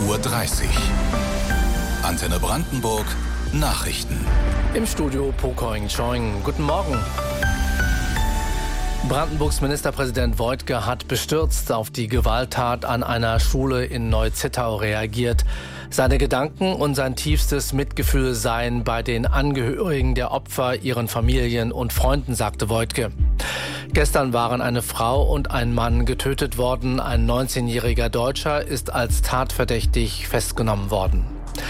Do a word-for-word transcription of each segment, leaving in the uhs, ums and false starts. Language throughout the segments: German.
Uhr dreißig. Antenne Brandenburg Nachrichten. Im Studio Pokoing Choing. Guten Morgen. Brandenburgs Ministerpräsident Woidke hat bestürzt auf die Gewalttat an einer Schule in Neu-Zittau reagiert. Seine Gedanken und sein tiefstes Mitgefühl seien bei den Angehörigen der Opfer, ihren Familien und Freunden, sagte Woidke. Gestern waren eine Frau und ein Mann getötet worden. Ein neunzehnjähriger Deutscher ist als tatverdächtig festgenommen worden.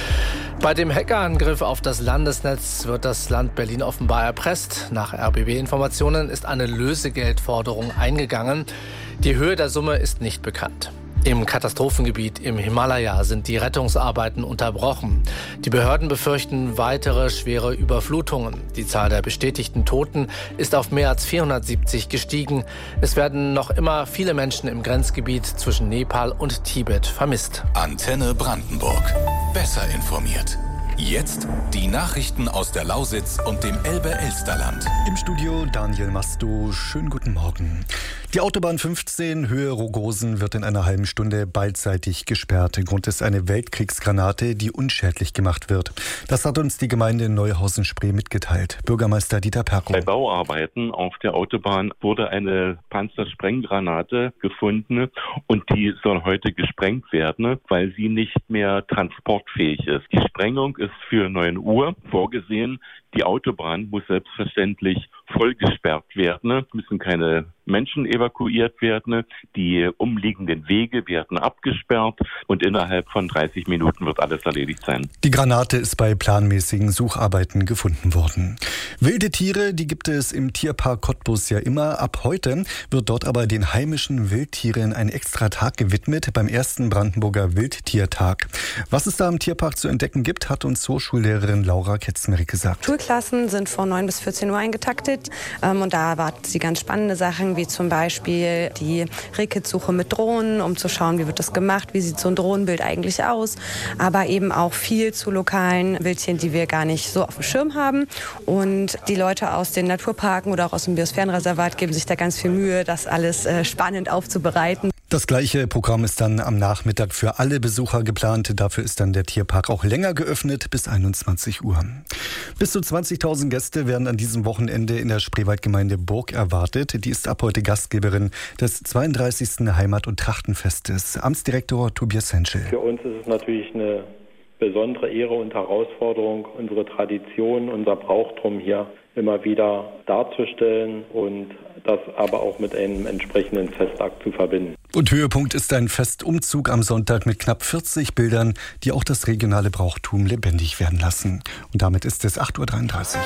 Bei dem Hackerangriff auf das Landesnetz wird das Land Berlin offenbar erpresst. Nach R B B-Informationen ist eine Lösegeldforderung eingegangen. Die Höhe der Summe ist nicht bekannt. Im Katastrophengebiet im Himalaya sind die Rettungsarbeiten unterbrochen. Die Behörden befürchten weitere schwere Überflutungen. Die Zahl der bestätigten Toten ist auf mehr als vierhundertsiebzig gestiegen. Es werden noch immer viele Menschen im Grenzgebiet zwischen Nepal und Tibet vermisst. Antenne Brandenburg. Besser informiert. Jetzt die Nachrichten aus der Lausitz und dem Elbe-Elsterland. Im Studio Daniel Masto. Schönen guten Morgen. Die Autobahn fünfzehn Höhe Rogosen wird in einer halben Stunde beidseitig gesperrt. Grund ist eine Weltkriegsgranate, die unschädlich gemacht wird. Das hat uns die Gemeinde Neuhausen-Spree mitgeteilt. Bürgermeister Dieter Perko. Bei Bauarbeiten auf der Autobahn wurde eine Panzersprenggranate gefunden und die soll heute gesprengt werden, weil sie nicht mehr transportfähig ist. Die Sprengung ist für neun Uhr vorgesehen. Die Autobahn muss selbstverständlich voll gesperrt werden. Es müssen keine Menschen evakuiert werden. Die umliegenden Wege werden abgesperrt und innerhalb von dreißig Minuten wird alles erledigt sein. Die Granate ist bei planmäßigen Sucharbeiten gefunden worden. Wilde Tiere, die gibt es im Tierpark Cottbus ja immer. Ab heute wird dort aber den heimischen Wildtieren ein extra Tag gewidmet beim ersten Brandenburger Wildtiertag. Was es da im Tierpark zu entdecken gibt, hat uns Hochschullehrerin Laura Ketzmerich gesagt. Schulklassen sind von neun bis vierzehn Uhr eingetaktet und da erwarten sie ganz spannende Sachen, wie zum Beispiel die Rehkitzsuche mit Drohnen, um zu schauen, wie wird das gemacht, wie sieht so ein Drohnenbild eigentlich aus, aber eben auch viel zu lokalen Wildtieren, die wir gar nicht so auf dem Schirm haben. Und die Leute aus den Naturparken oder auch aus dem Biosphärenreservat geben sich da ganz viel Mühe, das alles äh, spannend aufzubereiten. Das gleiche Programm ist dann am Nachmittag für alle Besucher geplant. Dafür ist dann der Tierpark auch länger geöffnet, bis einundzwanzig Uhr. Bis zu zwanzigtausend Gäste werden an diesem Wochenende in der Spreewaldgemeinde Burg erwartet. Die ist ab heute Gastgeberin des zweiunddreißigsten Heimat- und Trachtenfestes. Amtsdirektor Tobias Henschel. Für uns ist es natürlich eine besondere Ehre und Herausforderung, unsere Tradition, unser Brauchtum hier immer wieder darzustellen und das aber auch mit einem entsprechenden Festakt zu verbinden. Und Höhepunkt ist ein Festumzug am Sonntag mit knapp vierzig Bildern, die auch das regionale Brauchtum lebendig werden lassen. Und damit ist es acht Uhr dreiunddreißig.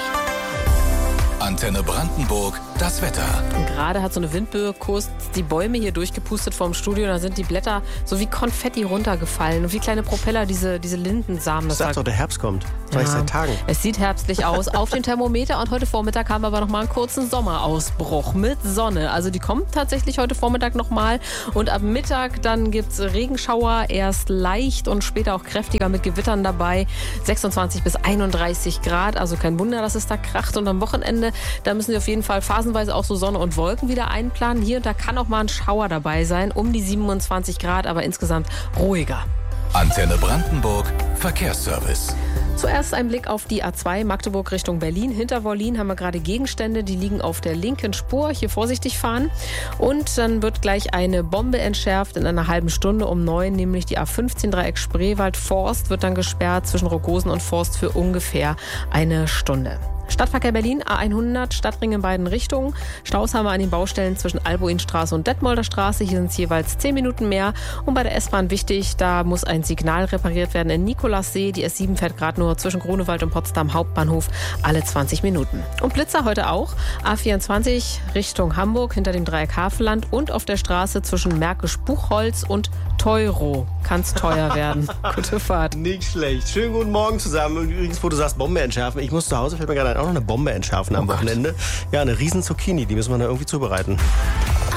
Antenne Brandenburg, das Wetter. Und gerade hat so eine Windböe kurz die Bäume hier durchgepustet vom Studio. Da sind die Blätter so wie Konfetti runtergefallen und wie kleine Propeller, diese, diese Lindensamen. Ich sag doch, der Herbst kommt. Das ja. seit Tagen. Es sieht herbstlich aus auf dem Thermometer und heute Vormittag haben wir aber noch mal einen kurzen Sommerausbruch mit Sonne. Also die kommt tatsächlich heute Vormittag noch mal und ab Mittag dann gibt's Regenschauer, erst leicht und später auch kräftiger mit Gewittern dabei. sechsundzwanzig bis einunddreißig Grad, also kein Wunder, dass es da kracht. Und am Wochenende, da müssen Sie auf jeden Fall phasenweise auch so Sonne und Wolken wieder einplanen. Hier und da kann auch mal ein Schauer dabei sein, um die siebenundzwanzig Grad, aber insgesamt ruhiger. Antenne Brandenburg, Verkehrsservice. Zuerst ein Blick auf die A zwei Magdeburg Richtung Berlin. Hinter Wollin haben wir gerade Gegenstände, die liegen auf der linken Spur. Hier vorsichtig fahren. Und dann wird gleich eine Bombe entschärft in einer halben Stunde um neun, nämlich die A fünfzehn Dreieck Spreewald-Forst wird dann gesperrt zwischen Rogosen und Forst für ungefähr eine Stunde. Stadtverkehr Berlin, A hundert, Stadtring in beiden Richtungen. Staus haben wir an den Baustellen zwischen Albuinstraße und Detmolder Straße. Hier sind es jeweils zehn Minuten mehr. Und bei der S-Bahn wichtig, da muss ein Signal repariert werden in Nikolassee. Die S sieben fährt gerade nur zwischen Grunewald und Potsdam Hauptbahnhof alle zwanzig Minuten. Und Blitzer heute auch. A vierundzwanzig Richtung Hamburg hinter dem Dreieck Havelland und auf der Straße zwischen Märkisch-Buchholz und Teuro. Kann's teuer werden. Gute Fahrt. Nicht schlecht. Schönen guten Morgen zusammen. Und übrigens, wo du sagst, Bombe entschärfen. Ich muss zu Hause, fällt mir gerade ein, auch noch eine Bombe entschärfen am Oh Wochenende. Ja, eine riesen Zucchini, die müssen wir da irgendwie zubereiten.